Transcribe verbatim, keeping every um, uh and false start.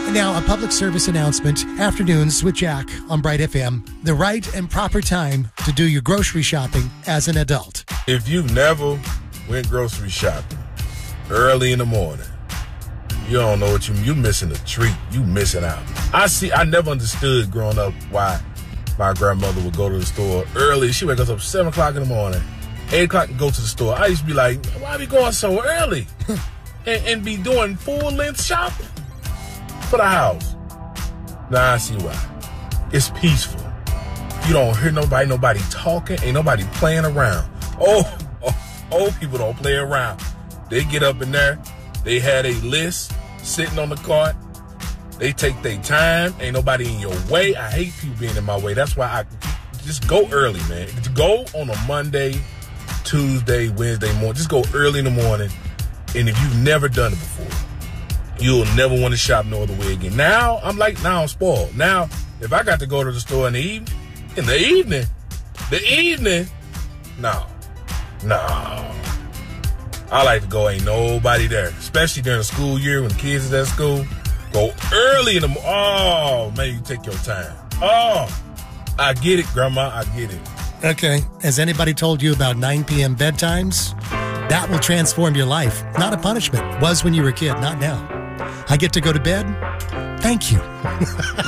Now, a public service announcement. Afternoons with Jack on Bright F M. The right and proper time to do your grocery shopping as an adult. If you've never went grocery shopping early in the morning, you don't know what you you missing a treat. You missing out. I see. I never understood growing up why my grandmother would go to the store early. She wake us up seven o'clock in the morning, eight o'clock and go to the store. I used to be like, why are we going so early? and, and be doing full length shopping for the house. Now I see why. It's peaceful. You don't hear nobody, nobody talking, ain't nobody playing around. Oh, oh, old people don't play around. They get up in there, they had a list sitting on the cart. They take their time, ain't nobody in your way. I hate people being in my way. That's why I just go early, man. Go on a Monday, Tuesday, Wednesday morning. Just go early in the morning. And if you've never done it before, you'll never want to shop no other way again. Now, I'm like, now I'm spoiled. Now, if I got to go to the store in the evening, in the evening, the evening, no, no. I like to go, ain't nobody there, especially during the school year when the kids is at school. Go early in the morning. Oh, man, you take your time. Oh, I get it, Grandma, I get it. Okay. Has anybody told you about nine p.m. bedtimes? That will transform your life. Not a punishment. Was when you were a kid, not now. I get to go to bed? Thank you.